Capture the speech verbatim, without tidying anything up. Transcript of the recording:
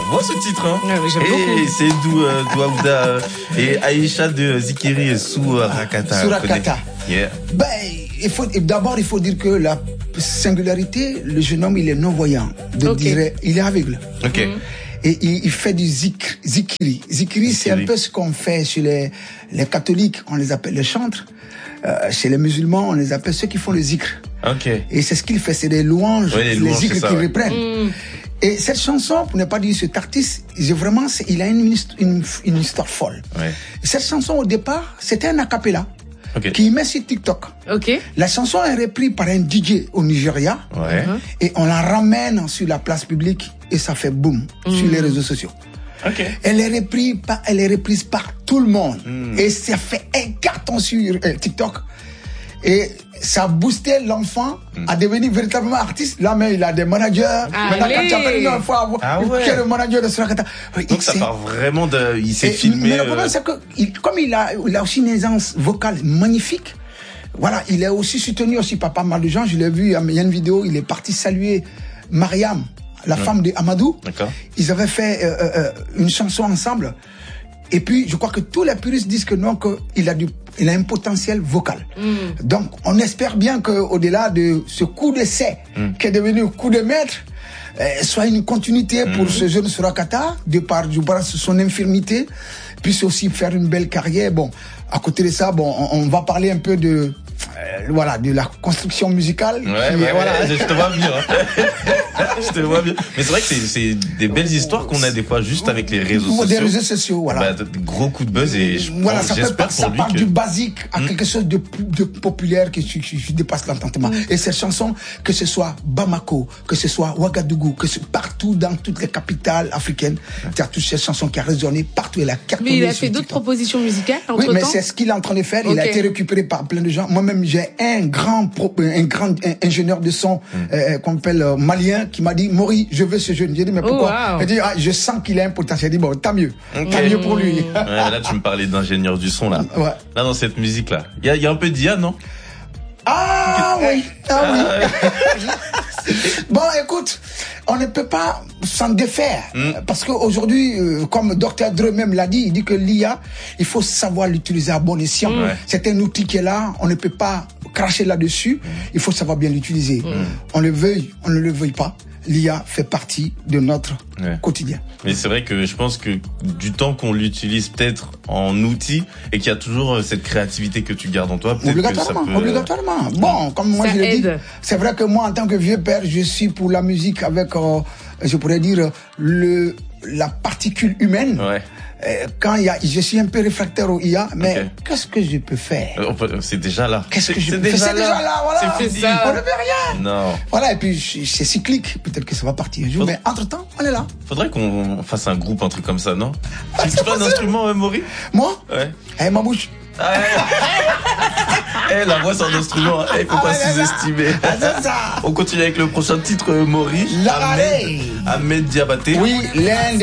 beau ce titre, hein. Ouais, oui, j'aime et beaucoup. c'est Dou, euh, Douaouda euh, et Aïcha de Zikiri et Sou Rakata. Sou Rakata. Yeah. Ben, il faut, d'abord, il faut dire que la singularité, le jeune homme, il est non-voyant. Donc, Okay. dirais, il est aveugle. Ok. Mm. Et il, il fait du zikr, zikri. Zikri, c'est un peu ce qu'on fait chez les, les catholiques, on les appelle les chantres. Euh, chez les musulmans, on les appelle ceux qui font le zikr. Ok. Et c'est ce qu'il fait, c'est des louanges, Ouais, les les louanges, zikrs c'est ça, qu'il ouais. reprennent. Mm. Et cette chanson, pour ne pas dire cet artiste, j'ai vraiment, c'est- il a une, une, une histoire folle. Ouais. Cette chanson, au départ, c'était un a cappella Ok. qu'il met sur TikTok. Ok. La chanson est reprise par un D J au Nigeria. Ouais. Et on la ramène sur la place publique et ça fait boum sur les réseaux sociaux. Ok. Elle est reprise par, elle est reprise par tout le monde. Mm. Et ça fait un carton sur euh, TikTok. Et ça a boosté l'enfant à devenir véritablement artiste. Là, mais il a des managers. Maintenant, quand tu appelles, non, il faut avoir Ah ouais. qui est le manager de Sou Rakata. Oui, Donc ça c'est- part vraiment de. Il s'est et- filmé. Mais le euh, problème, c'est que, il- comme il a, il a aussi une aisance vocale magnifique, voilà, il est aussi soutenu aussi par pas mal de gens. Je l'ai vu, il y a une vidéo, il est parti saluer Mariam, la Ouais. femme de Amadou. D'accord. Ils avaient fait euh, euh, euh, une chanson ensemble. Et puis, je crois que tous les puristes disent que non, qu'il a du, il a un potentiel vocal. Mm. Donc, on espère bien qu'au-delà de ce coup d'essai Mm. qui est devenu coup de maître, euh, soit une continuité pour Mm. ce jeune Sou Rakata, de par, je pense, son infirmité, puisse aussi faire une belle carrière. Bon, à côté de ça, bon, on, on va parler un peu de, euh, voilà, de la construction musicale. Ouais, qui ouais, est- voilà. ouais, je te vois bien. Je te vois bien. Mais c'est vrai que c'est, c'est des belles histoires qu'on a des fois juste avec les réseaux sociaux. Des réseaux sociaux, voilà. Bah, de- de gros coups de buzz et je Voilà, pense- ça, peut, j'espère ça pour lui part que... du basique à Mm. quelque chose de, de populaire qui, qui, qui dépasse l'entendement. Et cette chanson, que ce soit Bamako, que ce soit Ouagadougou, que ce partout dans toutes les capitales africaines, tu as toutes ces chansons qui a résonné partout et la cartonné. Mais il a sur fait d'autres TikTok. propositions musicales entre Oui, mais temps. c'est ce qu'il est en train de faire. Il a Ok. été récupéré par plein de gens. Moi-même, j'ai un grand, pro- un grand un- ingénieur de son euh, qu'on appelle euh, malien qui m'a dit, Maury, je veux ce jeune. J'ai dit, mais Oh, pourquoi wow. Il dit, ah, je sens qu'il a un potentiel. J'ai dit, bon, tant mieux. Ok. Tant mieux pour lui. Ouais, là, tu me parlais d'ingénieur du son, là. Ouais. Là, dans cette musique-là. Il y a, il y a un peu d'I A, non? Ah oui, ah oui. Bon, écoute, on ne peut pas s'en défaire. Mm. Parce qu'aujourd'hui, euh, comme docteur Dre même l'a dit, il dit que l'I A, il faut savoir l'utiliser à bon escient. Ouais. C'est un outil qui est là, on ne peut pas cracher là-dessus, il faut savoir bien l'utiliser. On le veuille, on ne le veuille pas. L'I A fait partie de notre Ouais. quotidien. Mais c'est vrai que je pense que du temps qu'on l'utilise peut-être en outil et qu'il y a toujours euh, cette créativité que tu gardes en toi, peut-être que ça Obligatoirement, peut... obligatoirement. Bon, comme moi Ça je l'ai dit, aide. c'est vrai que moi, en tant que vieux père, je suis pour la musique avec, euh, je pourrais dire, le la particule humaine. Ouais. Euh, quand il y a, je suis un peu réfractaire au I A, mais Ok. qu'est-ce que je peux faire? Euh, on peut- C'est déjà là. Qu'est-ce que je C'est peux faire? C'est déjà là, voilà. C'est fini. ça. On ne fait rien. Non. Voilà, et puis je- c'est cyclique. Peut-être que ça va partir un jour, Faut- mais entre-temps, on est là. Faudrait qu'on fasse un groupe, un truc comme ça, non? Ah, Tu c'est tu fais un possible. instrument, euh, Maury? Moi, Ouais. eh, ma bouche. Ah, ouais. Eh, la voix, c'est un instrument. Eh, faut Ah, pas ouais, c'est ça. sous-estimer. Ah, c'est ça. On continue avec le prochain titre, euh, Maury. La Ahmed, Rallye. Ahmed Diabaté. Oui, l'un